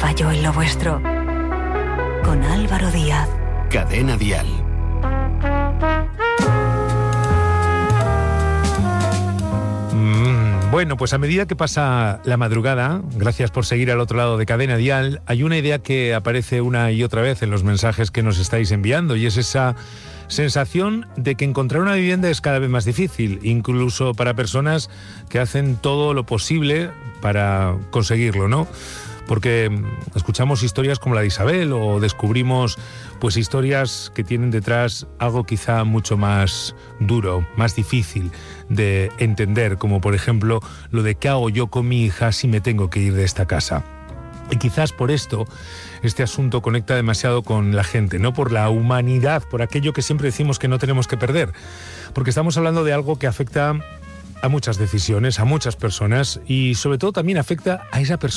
falló en lo vuestro. Con Álvaro Díaz. Cadena Dial. Bueno, pues a medida que pasa la madrugada, gracias por seguir al otro lado de Cadena Dial, hay una idea que aparece una y otra vez en los mensajes que nos estáis enviando, y es esa sensación de que encontrar una vivienda es cada vez más difícil, incluso para personas que hacen todo lo posible para conseguirlo, ¿no? Porque escuchamos historias como la de Isabel o descubrimos pues historias que tienen detrás algo quizá mucho más duro, más difícil de entender, como por ejemplo lo de qué hago yo con mi hija si me tengo que ir de esta casa. Y quizás por esto este asunto conecta demasiado con la gente, no por la humanidad, por aquello que siempre decimos que no tenemos que perder, porque estamos hablando de algo que afecta a muchas decisiones, a muchas personas y sobre todo también afecta a esa persona